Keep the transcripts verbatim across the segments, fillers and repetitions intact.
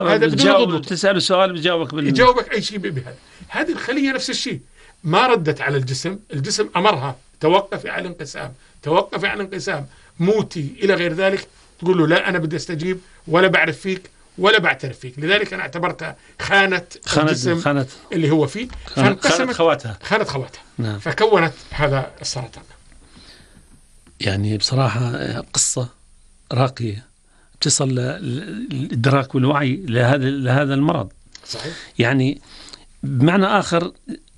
هذا بدون ضبط. تسأل سؤال بيجاوبك بال... يجاوبك أي شيء بهذا. هذه الخلية نفس الشيء، ما ردت على الجسم، الجسم أمرها توقفي على الانقسام، توقفي على الانقسام، موتي إلى غير ذلك، تقول له لا أنا بدي أستجيب ولا بعرف فيك ولا بعترف فيك. لذلك أنا اعتبرتها خانت الجسم خانت اللي هو فيه، خانت خواتها خانت خواتها نعم. فكونت هذا السرطان. يعني بصراحة قصة راقية تصل للإدراك والوعي لهذا لهذا المرض. صحيح. يعني بمعنى آخر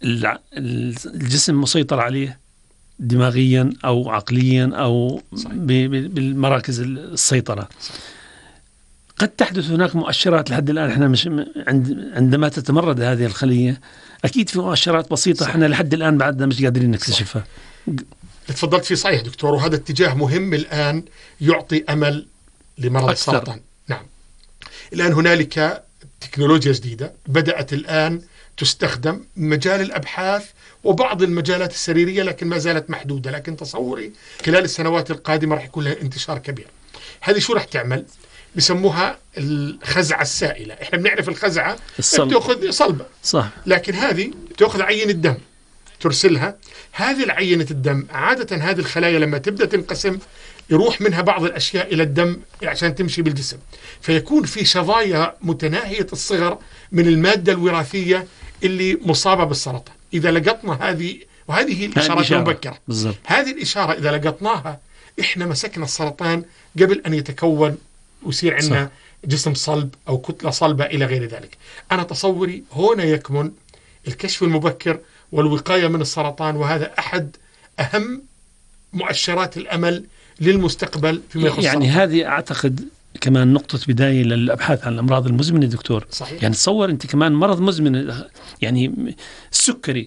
الجسم مسيطر عليه دماغيا أو عقليا أو بالمراكز السيطرة. صحيح. قد تحدث هناك مؤشرات لحد الآن احنا مش عند عندما تتمرد هذه الخلية أكيد في مؤشرات بسيطة احنا لحد الآن بعدنا مش قادرين نكتشفها. تفضلت في صحيح دكتور، وهذا اتجاه مهم الآن يعطي أمل لمرض أكثر. السرطان. نعم. الآن هنالك تكنولوجيا جديدة بدأت الآن تستخدم مجال الأبحاث وبعض المجالات السريرية، لكن ما زالت محدودة، لكن تصوري خلال السنوات القادمة راح يكون لها انتشار كبير. هذه شو راح تعمل؟ بسموها الخزعة السائلة. احنا بنعرف الخزعة تأخذ صلبة صح، لكن هذه تأخذ عينة دم ترسلها. هذه العينة الدم عادة هذه الخلايا لما تبدأ تنقسم يروح منها بعض الأشياء إلى الدم عشان تمشي بالجسم، فيكون في شظايا متناهية الصغر من المادة الوراثية اللي مصابة بالسرطان. إذا لقطنا هذه، وهذه هي الإشارات المبكرة، هذه الإشارة إذا لقطناها إحنا مسكنا السرطان قبل أن يتكون ويصير عندنا جسم صلب أو كتلة صلبة إلى غير ذلك. أنا تصوري هنا يكمن الكشف المبكر والوقاية من السرطان، وهذا أحد أهم مؤشرات الأمل للمستقبل فيما يخص يعني السرطان. هذه أعتقد كمان نقطة بداية للأبحاث عن الأمراض المزمنة دكتور. صحيح. يعني تصور أنت كمان مرض مزمن، يعني السكري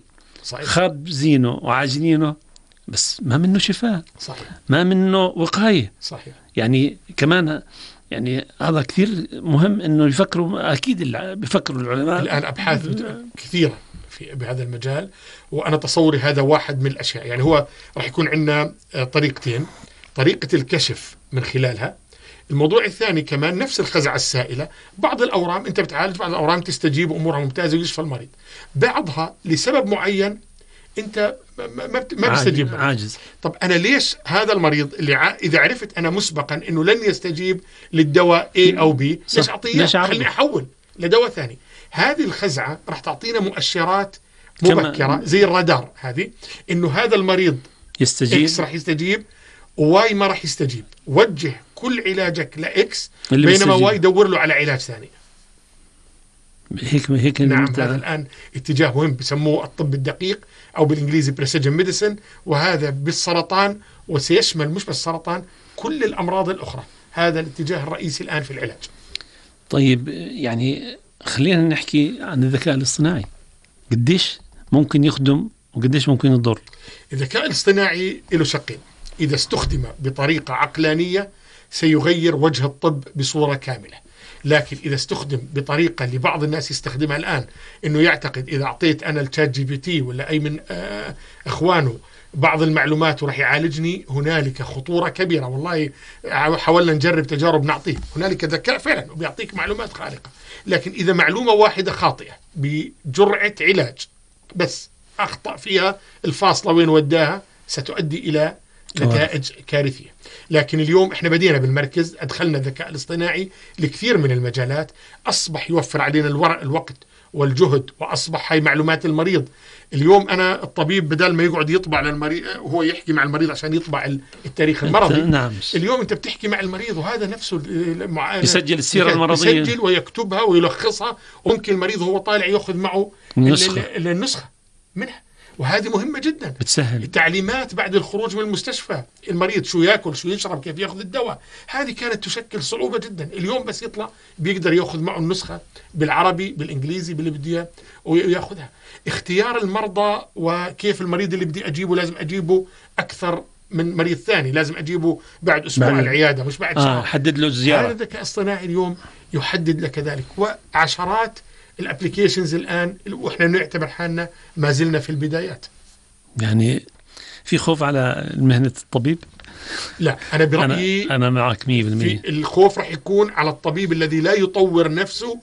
خاب زينه وعاجنينه بس ما منه شفاء. صحيح. ما منه وقاية. صحيح. يعني كمان يعني هذا كثير مهم إنه يفكروا، أكيد بيفكروا العلماء الآن أبحاث كثيرة في بهذا المجال، وأنا تصوري هذا واحد من الأشياء. يعني هو راح يكون عندنا طريقتين، طريقة الكشف من خلالها. الموضوع الثاني كمان نفس الخزعة السائلة، بعض الأورام أنت بتعالج، بعض الأورام تستجيب أمورها ممتازة ويشفى المريض، بعضها لسبب معين أنت ما ما بيستجيب، عاجز. طب أنا ليش هذا المريض اللي ع... إذا عرفت أنا مسبقا إنه لن يستجيب للدواء A أو B ليش أعطيه؟ خليني أحول لدواء ثاني. هذه الخزعة راح تعطينا مؤشرات مبكرة زي الرادار هذه، إنه هذا المريض يستجيب X راح يستجيب وواي ما راح يستجيب، وجه كل علاجك لإكس بينما واي دور له على علاج ثاني. هيك هيك نعم. هذا الآن اتجاه مهم بسموه الطب الدقيق أو بالإنجليزي بريسيجن ميديسن، وهذا بالسرطان وسيشمل مش بس السرطان كل الأمراض الأخرى. هذا الاتجاه الرئيسي الآن في العلاج. طيب يعني خلينا نحكي عن الذكاء الاصطناعي، قديش ممكن يخدم وقديش ممكن يضر؟ الذكاء الاصطناعي له شقين، إذا استخدم بطريقة عقلانية سيغير وجه الطب بصورة كاملة، لكن إذا استخدم بطريقة اللي بعض الناس يستخدمها الآن، إنه يعتقد إذا أعطيت أنا الشات جي بي تي ولا أي من آه إخوانه بعض المعلومات وراح يعالجني، هنالك خطورة كبيرة. والله حاولنا نجرب تجارب نعطيه، هنالك ذكاء فعلا وبيعطيك معلومات خارقة، لكن إذا معلومة واحدة خاطئة بجرعة علاج بس أخطأ فيها الفاصلة وين وداها ستؤدي إلى نتائج كارثية. لكن اليوم احنا بدينا بالمركز أدخلنا الذكاء الاصطناعي لكثير من المجالات، أصبح يوفر علينا الورق الوقت والجهد، وأصبح هاي معلومات المريض. اليوم أنا الطبيب بدل ما يقعد يطبع للمريض وهو يحكي مع المريض عشان يطبع التاريخ المرضي، نعم. اليوم أنت بتحكي مع المريض وهذا نفسه يسجل السيرة المرضية، يسجل ويكتبها ويلخصها، وممكن المريض وهو طالع يأخذ معه النسخة, النسخة منها، وهذه مهمة جدا. بتسهل التعليمات بعد الخروج من المستشفى، المريض شو يأكل شو يشرب كيف يأخذ الدواء، هذه كانت تشكل صعوبة جدا. اليوم بس يطلع بيقدر يأخذ معه النسخة بالعربي بالإنجليزي باللي بديه ويأخذها. اختيار المرضى وكيف المريض اللي بدي أجيبه لازم أجيبه أكثر من مريض ثاني، لازم أجيبه بعد أسبوع بعد العيادة مش بعد شهر. آه حدد له الزيارة. هذا الذكاء الاصطناعي اليوم يحدد لك ذلك، وعشرات الابليكيشنز الآن، وإحنا نعتبر حالنا ما زلنا في البدايات. يعني في خوف على مهنة الطبيب؟ لا أنا برأيي أنا, أنا معك مية بالمية. الخوف رح يكون على الطبيب الذي لا يطور نفسه